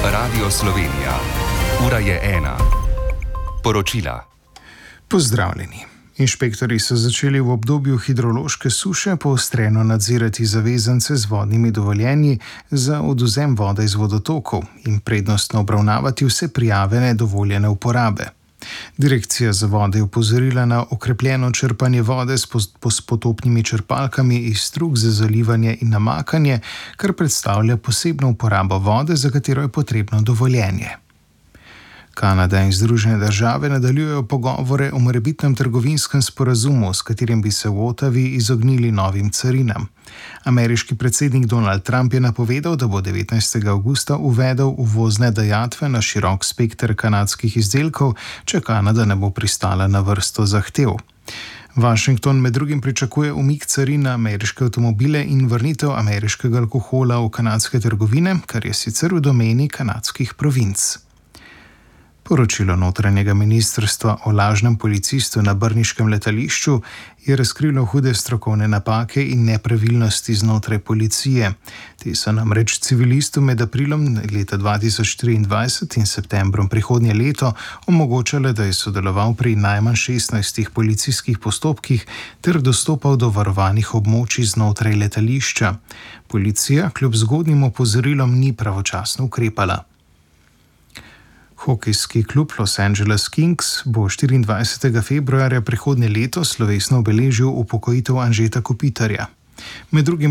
Radio Slovenija. Ura je 1. Poročila. Pozdravljeni. Inšpektorji so začeli v obdobju hidrološke suše poostreno nadzirati zavezance z vodnimi dovoljenji za odvzem vode iz vodotokov in prednostno obravnavati vse prijave nedovoljene uporabe. Direkcija za vode je opozorila na okrepljeno črpanje vode s potopnimi črpalkami iz strug za zalivanje in namakanje, kar predstavlja posebno uporabo vode, za katero je potrebno dovoljenje. Kanada in Združene države nadaljujejo pogovore o morebitnem trgovinskem sporazumu, s katerim bi se v Ottawi izognili novim carinam. Ameriški predsednik Donald Trump je napovedal, da bo 19. avgusta uvedel uvozne dajatve na širok spekter kanadskih izdelkov, če Kanada ne bo pristala na vrsto zahtev. Washington med drugim pričakuje umik carin na ameriške avtomobile in vrnitev ameriškega alkohola v kanadske trgovine, kar je sicer v domeni kanadskih provinc. Poročilo notranjega ministrstva o lažnem policistu na brniškem letališču je razkrilo hude strokovne napake in nepravilnosti znotraj policije. Te so namreč civilistu med aprilom leta 2023 in septembrom prihodnje leto omogočale, da je sodeloval pri najmanj 16 policijskih postopkih ter dostopal do varovanih območij znotraj letališča. Policija kljub zgodnjim opozorilom ni pravočasno ukrepala. Hokejski klub Los Angeles Kings bo 24. februarja prihodnje leto slovesno obeležil upokojitev Anžeta Kopitarja. Med drugim